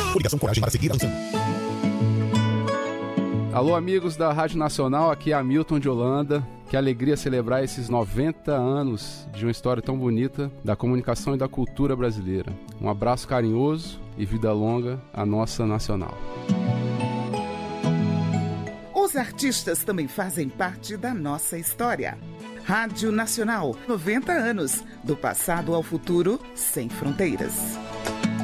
Coligação Coragem para seguir avançando. Alô, amigos da Rádio Nacional, aqui é Hamilton de Holanda. Que alegria celebrar esses 90 anos de uma história tão bonita da comunicação e da cultura brasileira. Um abraço carinhoso e vida longa à nossa Nacional. Os artistas também fazem parte da nossa história. Rádio Nacional, 90 anos, do passado ao futuro, sem fronteiras.